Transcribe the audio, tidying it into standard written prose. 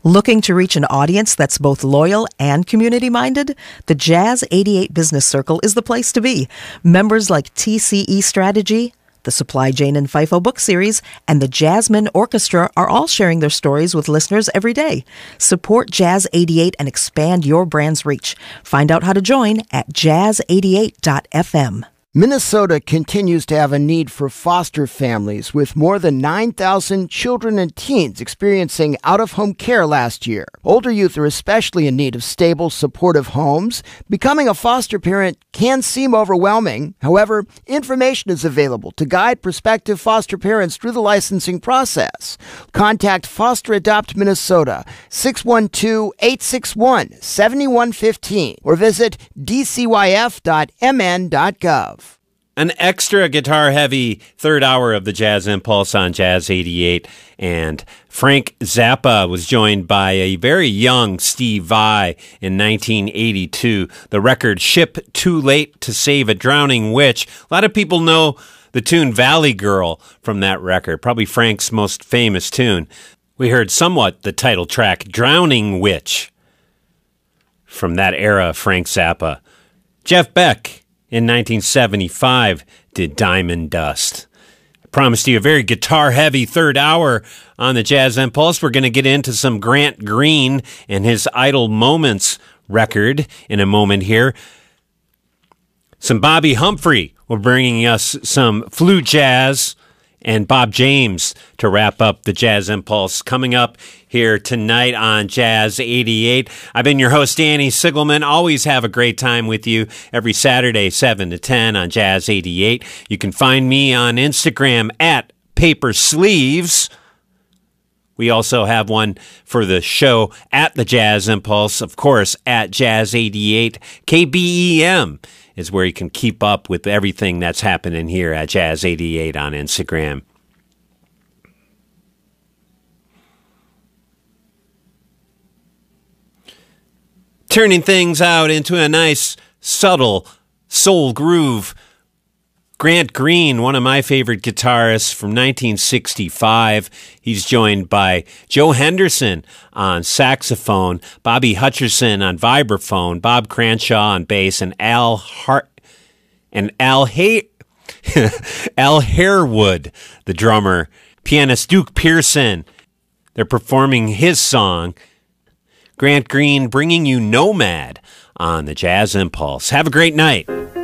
Looking to reach an audience that's both loyal and community-minded? The Jazz 88 Business Circle is the place to be. Members like TCE Strategy, the Supply Jane and FIFO book series, and the Jasmine Orchestra are all sharing their stories with listeners every day. Support Jazz 88 and expand your brand's reach. Find out how to join at jazz88.fm. Minnesota continues to have a need for foster families, with more than 9,000 children and teens experiencing out-of-home care last year. Older youth are especially in need of stable, supportive homes. Becoming a foster parent can seem overwhelming. However, information is available to guide prospective foster parents through the licensing process. Contact Foster Adopt Minnesota, 612-861-7115, or visit dcyf.mn.gov. An extra guitar-heavy third hour of the Jazz Impulse on Jazz 88, and Frank Zappa was joined by a very young Steve Vai in 1982. The record Ship Too Late to Save a Drowning Witch. A lot of people know the tune Valley Girl from that record, probably Frank's most famous tune. We heard somewhat the title track Drowning Witch from that era of Frank Zappa. Jeff Beck in 1975 did Diamond Dust. I promised you a very guitar-heavy third hour on the Jazz Impulse. We're going to get into some Grant Green and his Idle Moments record in a moment here. Some Bobby Humphrey will bringing us some flute jazz, and Bob James to wrap up the Jazz Impulse coming up here tonight on Jazz 88. I've been your host, Danny Sigelman. Always have a great time with you every Saturday, 7 to 10 on Jazz 88. You can find me on Instagram at Paper Sleeves. We also have one for the show at the Jazz Impulse, of course, at Jazz 88. KBEM is where you can keep up with everything that's happening here at Jazz 88 on Instagram. Turning things out into a nice, subtle soul groove. Grant Green, one of my favorite guitarists from 1965. He's joined by Joe Henderson on saxophone, Bobby Hutcherson on vibraphone, Bob Cranshaw on bass, and Al Harewood, the drummer. Pianist Duke Pearson. They're performing his song. Grant Green bringing you Nomad on the Jazz Impulse. Have a great night.